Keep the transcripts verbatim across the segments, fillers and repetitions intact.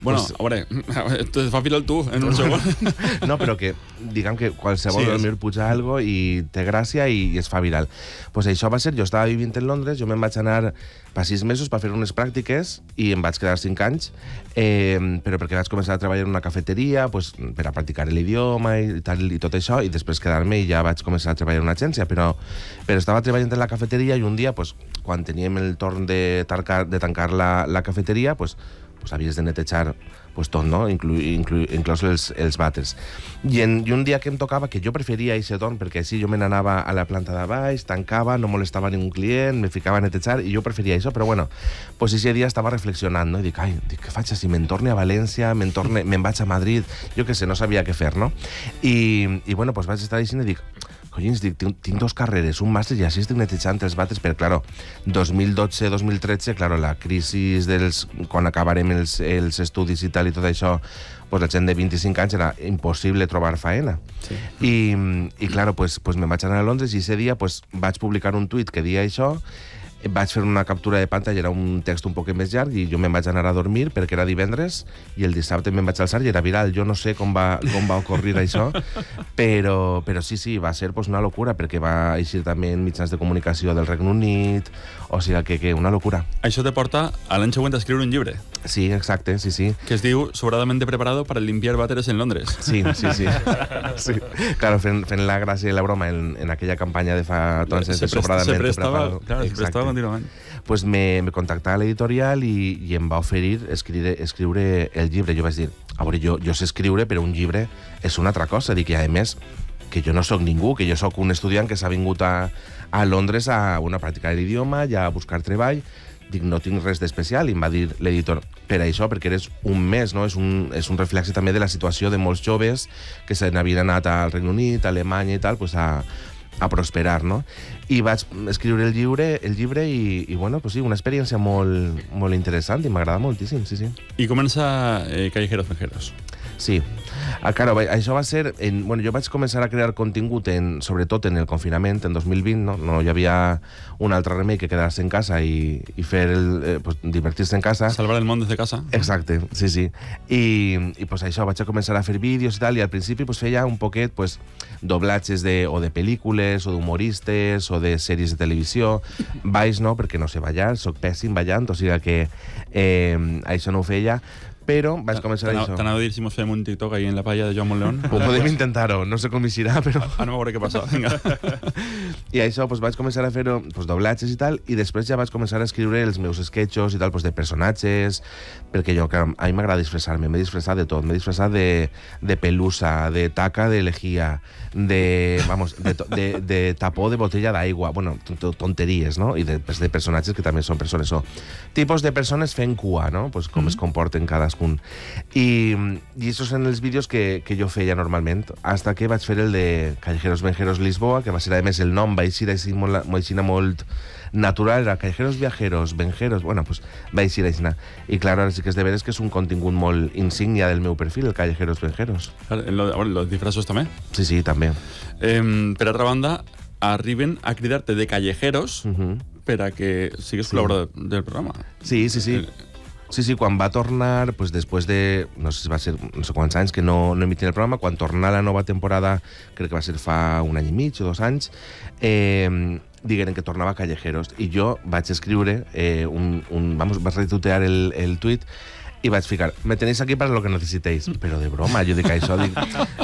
Bueno, Pues- a veure, te fa filar tu en un segon. No, però que diguem que qualsevol Sí, sí, és- dormir puja algo i té gràcia i, i es fa viral. Pues això va ser, jo estava vivint en Londres, jo me'n vaig anar per sis mesos per fer unes pràctiques i em vaig quedar cinc anys, eh, però perquè vaig començar a treballar en una cafeteria pues, per a practicar l'idioma i, tal, i tot això, i després quedar-me i ja vaig començar a treballar en una agència, però, però estava treballant en la cafeteria i un dia, pues, quan teníem el torn de tancar, de tancar la, la cafeteria, pues, pues havies de netejar pues tot, no? Inclu, inclu, inclòs els, els vàters. I, en, I un dia que em tocava, que jo preferia aquest torn, perquè així jo me n'anava a la planta de baix, tancava, no molestava ningú client, me ficava a netejar, i jo preferia això, però bueno, pues ese dia estava reflexionant, no? I dic, ai, dic, què faig si me'n torne a València, me'n torne, me'n vaig a Madrid, jo què sé, no sabia què fer, no? I, i bueno, pues vaig estar així i dic, collins, dic, tinc, tinc dos carreres, un màster i així estic netejant els vàters, però, claro, dos mil dotze dos mil tretze, claro, la crisi dels... quan acabarem els, els estudis i tal i tot això, pues la gent de vint-i-cinc anys era impossible trobar faena. Sí. I, i claro, pues, pues me'n vaig anar a Londres i ese dia pues, vaig publicar un tuit que dia això, vaig fer una captura de pantalla, era un text un poc més llarg i jo me'n vaig anar a dormir perquè era divendres i el dissabte me'n vaig alçar i era viral. Jo no sé com va, com va ocorrir això, però, però sí, sí, va ser pues, una locura perquè va eixir també en mitjans de comunicació del Regne Unit, o sigui que, que una locura. Això te porta a l'any següent a escriure un llibre Sí, exacte, sí, sí. que es diu Sobradamente preparado para limpiar váteres en Londres. Sí, sí, sí. sí. Claro, fent, fent la gràcia i la broma en, en aquella campanya de fa doncs, se, de presta, sobradament se prestava, preparado. claro, se prestava contínuament. Pues me, me contactà a l'editorial i, i em va oferir escriure, escriure el llibre. Jo vaig dir, a veure, jo, jo sé escriure, però un llibre és una altra cosa. Dic, i a més, que jo no sóc ningú, que jo sóc un estudiant que s'ha vingut a, a Londres a, bueno, a practicar l'idioma i a buscar treball. Dic, no tinc res d'especial, i em va dir l'editor, per això, perquè eres un mes, no? És un, és un reflex també de la situació de molts joves que se n'havien anat al Regne Unit, a Alemanya i tal, pues a, a prosperar, no? I vaig escriure el llibre, el llibre i, i bueno, pues sí, una experiència molt, molt interessant i m'agrada moltíssim, sí, sí. I comença eh, Callejeros Venjeros. Sí. Ah, claro, això va ser... En, bueno, jo vaig començar a crear contingut, en, sobretot en el confinament, en dos mil vint, no, no hi havia un altre remei que quedar-se en casa i, i fer el, eh, pues, divertir-se en casa. Salvar el món des de casa. Exacte, sí, sí. I, i pues, això, vaig a començar a fer vídeos i tal, i al principi pues, feia un poquet pues, doblatges de, o de pel·lícules, o d'humoristes, o de sèries de televisió. Balls no, perquè no sé ballar, soc pèssim ballant, o sigui que eh, això no ho feia, però vaig començar a això. T'anava a dir si mos fem un TikTok ahí en la palla de Joan Montleón. Ho podem intentar-ho, no sé com hi serà, però... Anem a veure què passa, vinga. I això, pues, vaig començar a fer pues, doblatges i tal, i després ja vaig començar a escriure els meus sketchos i tal, pues, de personatges, perquè jo, clar, a mi m'agrada disfressar-me, m'he disfressat de tot, m'he disfressat de, de pelusa, de taca de lejía, de, vamos, de, de, de tapó de botella d'aigua, bueno, tonteries, no? I de, pues, de personatges que també són persones, o tipus de persones fent cua, no? Pues, com mm-hmm. es comporten cadascun. I, i això són els vídeos que, que jo feia normalment, hasta que vaig fer el de Callejeros Venjeros Lisboa, que va ser, a més, el nom va eixir així molt, molt, molt natural, era Callejeros Viajeros, Venjeros, bueno, pues va eixir així. I clar, ara sí que és de veres que és un contingut molt insígnia del meu perfil, el Callejeros Venjeros. Los disfrazos també? Sí, sí, també. Eh, per altra banda, arriben a cridar-te de callejeros Uh-huh. per a que sigues sí. col·laborador del programa. Sí, sí, sí. Sí, sí, quan va tornar, pues, després de, no sé si va ser no sé quants anys que no, no emitia el programa, quan tornar la nova temporada, crec que va ser fa un any i mig o dos anys, eh, digueren que tornava a Callejeros. I jo vaig escriure, eh, un, un, vamos, vaig retuitear el, el tuit i vaig ficar, me tenéis aquí para lo que necesitéis. Però de broma, jo dic això, dic,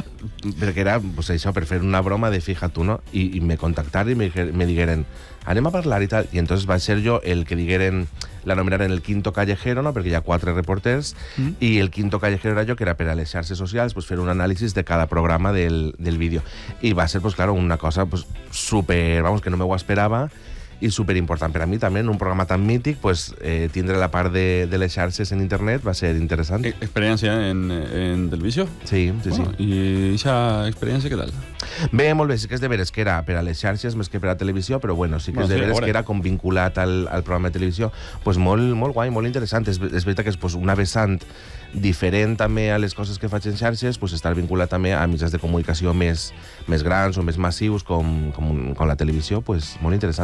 perquè era pues, això, per fer una broma de fija tu, no? I, i me contactaren i me, me digueren, anem a parlar i tal. I entonces va ser jo el que digueren, l'anomenaren el quinto callejero, no? Perquè hi ha quatre reporters, mm. i el quinto callejero era jo, que era per a les xarxes socials pues, fer un anàlisi de cada programa del, del vídeo. I va ser, pues, claro, una cosa pues, super, vamos, que no me ho esperava, i superimportant per a mi també, en un programa tan mític, pues, eh, tindre la part de, de les xarxes en internet va ser interessant. Experiència en, en televisió? Sí, sí, bueno, sí. I aquesta experiència què tal? Bé, molt bé, sí que és de veres que era per a les xarxes més que per a televisió, però bueno, sí que bueno, és de sí, veres que era com vinculat al, al programa de televisió, pues molt, molt guai, molt interessant. És, és veritat que és pues, una vessant diferent també a les coses que faig en xarxes, pues, estar vinculat també a mitjans de comunicació més, més grans o més massius com, com, com la televisió, pues, molt interessant. Ara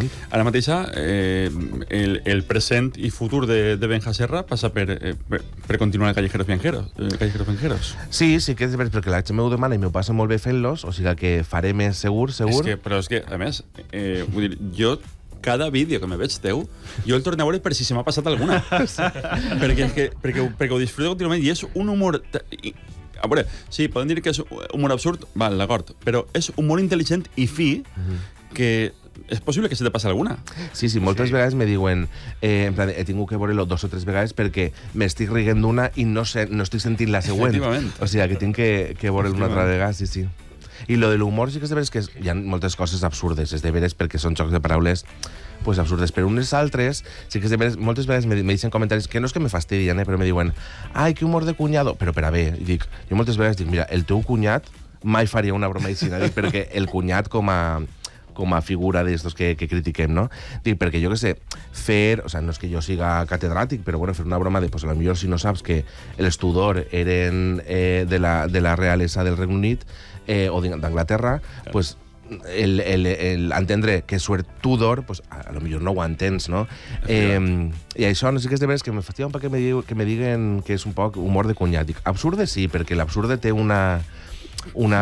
ara mateixa eh, el, el present i futur de, de Benja Serra passa per, eh, per, per continuar el Callejeros Viajeros. Eh, Callejeros Viajeros. Sí, sí que és veritat, perquè la gent m'ho demana i m'ho passa molt bé fent-los, o sigui que faré més segur, segur. És que, però és que, a més, eh, vull dir, jo cada vídeo que me veig teu, jo el torno a veure per si se m'ha passat alguna. perquè, és que, perquè, perquè ho disfruto contínuament i és un humor... I, a veure, sí, podem dir que és humor absurd, val, d'acord, però és humor intel·ligent i fi mm-hmm. que és possible que se te passi alguna. Sí, sí, moltes sí. vegades me diuen eh, en plan, he tingut que veure-lo dos o tres vegades perquè m'estic riguent d'una i no, sé, no estic sentint la següent. O sigui, que tinc que, que veure-lo una altra vegada, sí, sí. I lo de l'humor sí que és de veres que hi ha moltes coses absurdes, és de veres perquè són jocs de paraules pues, absurdes, però unes altres sí que és de veres, moltes vegades me, me deixen comentaris que no és que me fastidien, eh, però me diuen ai, que humor de cunyado, però per a bé i dic, jo moltes vegades dic, mira, el teu cunyat mai faria una broma així, dic, perquè el cunyat com a com a figura d'estos que, que critiquem, no? Dic, perquè jo que sé, fer, o sea, no és que jo siga catedràtic, però bueno, fer una broma de, pues a lo millor si no saps que els Tudor eren eh, de, la, de la realesa del Regne Unit eh, o d'Anglaterra, pues el, el, el entendre que suert Tudor, pues a, a lo millor no ho entens, no? Eh, I això no sé què és de veres que me fastidia un poc que me, que me diguen que és un poc humor de cunyat. Dic, absurde sí, perquè l'absurde té una... Una,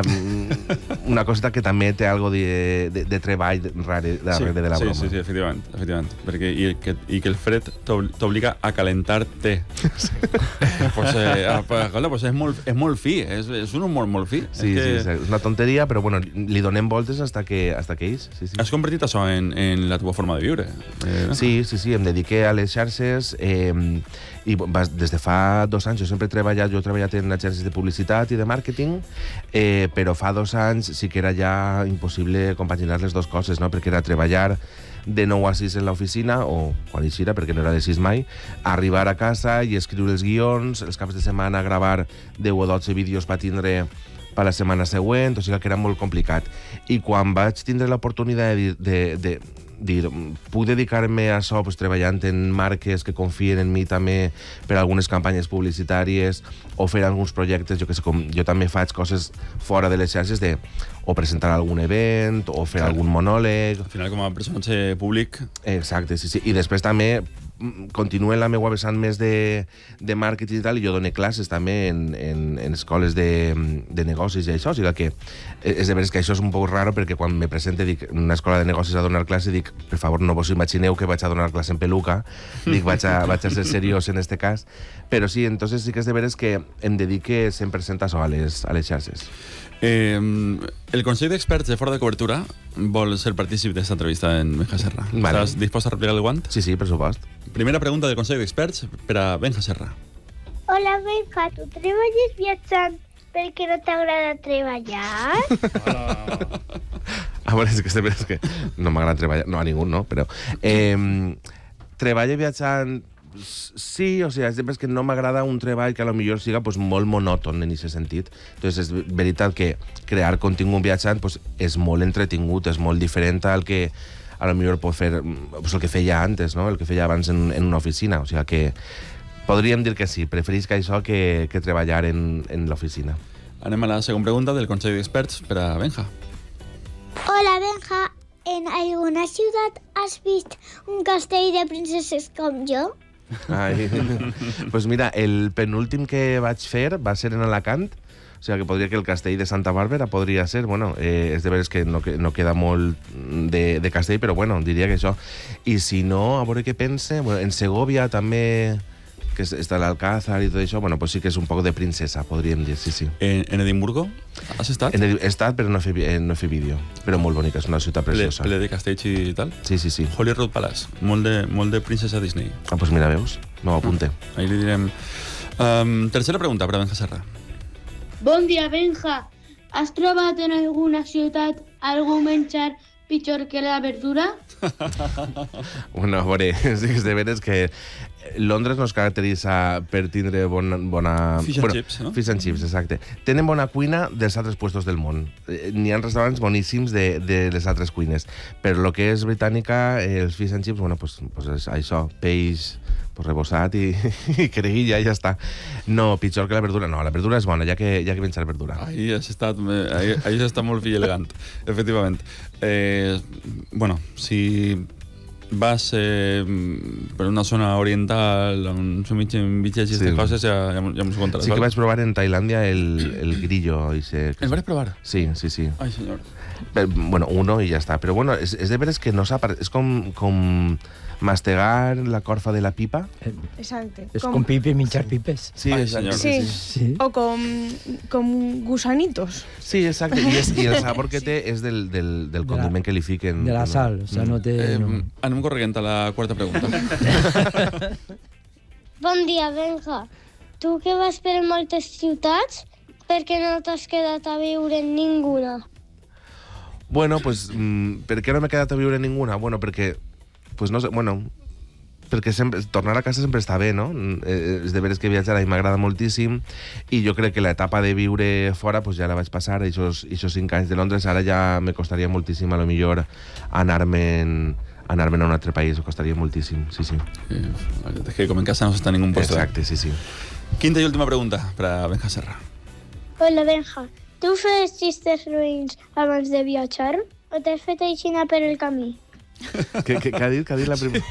una coseta que també té algo de, de, de treball rare darrere sí, de la broma. Sí, sí, sí, efectivament. efectivament. Perquè, i, que, I que el fred t'obliga a calentar-te. Sí. pues, eh, pues, pues és, molt, és molt fi, és, és un humor molt fi. Sí, és, que... sí, és una tonteria, però bueno, li donem voltes hasta que, hasta que és. Sí, sí. Has convertit això en, en la teva forma de viure. Eh, no? Sí, sí, sí, em dediqué a les xarxes eh, i des de fa dos anys jo sempre he treballat, jo he treballat en agències de publicitat i de màrqueting, eh, però fa dos anys sí que era ja impossible compaginar les dues coses, no? Perquè era treballar de nou a sis en l'oficina, o quan eixira, perquè no era de sis mai, arribar a casa i escriure els guions, els caps de setmana gravar deu o dotze vídeos per tindre per la setmana següent, o sigui que era molt complicat. I quan vaig tindre l'oportunitat de, de, de dir, puc dedicar-me a això pues, treballant en marques que confien en mi també per algunes campanyes publicitàries o fer alguns projectes, jo que sé, com jo també faig coses fora de les xarxes de o presentar algun event o fer Clar. algun monòleg. Al final com a personatge públic. Exacte, sí, sí. I després també continuo en la meva vessant més de, de màrqueting i tal, i jo dono classes també en, en, en escoles de, de negocis i això, o sigui que és de veres que això és un poc raro perquè quan me presente dic, en una escola de negocis a donar classe dic, per favor no vos imagineu que vaig a donar classe en peluca, dic, vaig a, vaig a ser seriós en este cas, però sí, entonces sí que és de veres que em dedique cent per cent a això, a les, a les xarxes. Eh, el Consell d'Experts de Fora de Cobertura vol ser partícip d'aquesta entrevista en Benja Serra. Vale. Estàs dispost a replicar el guant? Sí, sí, per supost. Primera pregunta del Consell d'Experts per a Benja Serra. Hola, Benja, tu treballes viatjant perquè no t'agrada treballar? A veure, és que, és que no m'agrada treballar, no a ningú, no, però... Eh, treballo viatjant... Sí, o sigui, és que no m'agrada un treball que a lo millor siga pues, molt monòton en aquest sentit. Entonces, és veritat que crear contingut viatjant pues, és molt entretingut, és molt diferent al que a lo millor pot fer pues, el que feia antes, no? El que feia abans en, en una oficina. O sigui que podríem dir que sí, preferís que això que, que treballar en, en l'oficina. Anem a la segona pregunta del Consell d'Experts per a Benja. Hola, Benja. ¿En alguna ciudad has visto un castell de princeses com jo? Ai, pues mira, el penúltim que vaig fer va ser en Alacant, o sigui que podria que el castell de Santa Bàrbara podria ser, bueno, eh, és de veres que no, no queda molt de, de castell, però bueno, diria que això. I si no, a veure què pense, bueno, en Segovia també, que està l'Alcázar i tot això, bueno, pues sí que és un poc de princesa, podríem dir, sí, sí. En, en Edimburgo has estat? En Edimburgo he estat, però no he, fet, no he fet vídeo, però molt bonica, és una ciutat preciosa. Ple de castells i tal? Sí, sí, sí. Holyrood Palace, molt de, molt de princesa Disney. Ah, doncs mira, veus? Me ho apunte. Ah, ahí li direm. Um, tercera pregunta per a Benja Serra. Bon dia, Benja. Has trobat en alguna ciutat algun menjar pitjor que la verdura? Bueno, a veure, sí que és de veres que Londres no es caracteritza per tindre bona... bona fish and bueno, chips, no? Fish and chips, exacte. Tenen bona cuina dels altres puestos del món. N'hi ha restaurants boníssims de, de les altres cuines. Però el que és britànica, els fish and chips, bueno, pues, pues és això, peix pues, rebossat i, i creguilla i ja està. No, pitjor que la verdura, no, la verdura és bona, ja que, ja que menjar verdura. Ahí has estat, ahí, ahí has estat molt fi elegant, efectivament. Eh, bueno, si... vas eh, per una zona oriental on són mig bitxes i aquestes coses, ja, ja, ja m'ho contaràs. Sí que vaig provar en Tailàndia el, el grillo. Ese, ¿El vas provar? Sí, sí, sí. Ay, señor. Pero, bueno, uno y ya está. Pero bueno, es, es de veres que no s'ha... És com, com mastegar la corfa de la pipa. Exacte. És com, com pipe, minxar pipes. Sí, Ai, exacte. Sí. Sí, sí. O com, com gusanitos. sí, exacte. I, és, I el sabor que té és del, del, del condiment que li fiquen. De la no? sal, o sea, no té... Eh, no. anem corrent a la quarta pregunta. Bon dia, Benja. Tu que vas per moltes ciutats, per què no t'has quedat a viure en ninguna? Bueno, pues, mm, per què no m'he quedat a viure en ninguna? Bueno, perquè, pues no sé, bueno, perquè sempre, tornar a casa sempre està bé, no? Eh, és de veres que viatjar a mi m'agrada moltíssim i jo crec que l'etapa de viure fora pues ja la vaig passar, aquests cinc anys de Londres, ara ja me costaria moltíssim a lo millor anar-me'n anar-me'n a un altre país, me costaria moltíssim, sí, sí. Eh, és que com en casa no s'està en ningún puesto. Exacte, sí, sí. Quinta i última pregunta per a Benja Serra. Hola, Benja. Tu fes xistes ruïns abans de viatjar o t'has fet aixina per el camí? Què, què, què ha dit? Què ha dit la primera?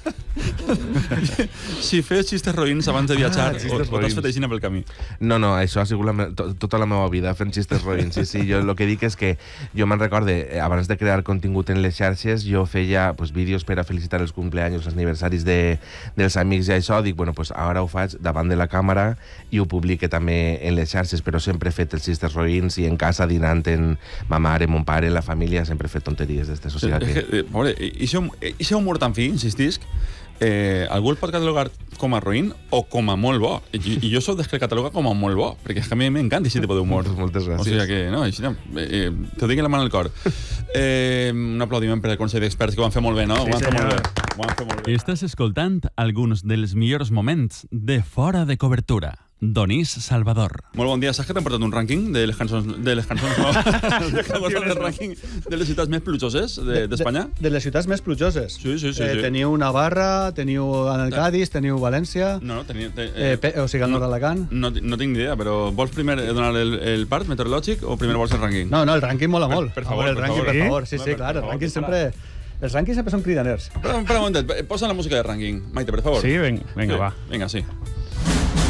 Si fes xistes roïns abans de viatjar, Ah, o, xistes o t'has roïns. fet aixina pel camí. No, no, això ha sigut la me to tota la meva vida, fent xistes roïns. Sí, sí, jo el que dic és que jo me'n recorde, eh, abans de crear contingut en les xarxes, jo feia pues, vídeos per a felicitar els cumpleaños, els aniversaris de, dels amics i això. Dic, bueno, pues ara ho faig davant de la càmera i ho publique també en les xarxes, però sempre he fet els xistes roïns i en casa dinant amb ma mare, mon pare, la família, sempre he fet tonteries d'estes. O sigui És que... que, eh, veure, i aquest humor tan fi, insistisc, eh, algú el pot catalogar com a roïn o com a molt bo. I, i jo soc dels que el cataloga com a molt bo, perquè és que a mi m'encanta aquest tipus d'humor. Moltes gràcies. O sigui que, no, així, eh, t'ho dic la mà al cor. Eh, un aplaudiment per al Consell d'Experts, que ho van fer molt bé, no? Sí, ho van fer senyor. molt bé. Ho van fer molt bé. Estàs escoltant alguns dels millors moments de Fora de Cobertura. Donís Salvador. Molt bon dia. Saps que t'han portat un rànquing de les cançons... De les cançons... del rànquing de les ciutats més plujoses d'Espanya? De, de les ciutats més plujoses. Sí, sí, sí, Eh, sí. teniu Navarra, teniu el Cádiz, teniu València, No, no, tenia... te- eh, pe, o sigui, el nord d'Alacant. No, no tinc ni idea, però vols primer donar el, el part meteorològic o primer vols el rànquing? No, no, el rànquing mola Per- molt. per favor, Home, el per rànquing, favor. per favor. Sí, Home, sí, per clar, el favor, rànquing per sempre... Els rànquings sempre són cridaners. Espera, espera un momentet, posa la música de rànquing. Maite, per favor. Sí, ven, venga, Sí, va. Vinga, sí.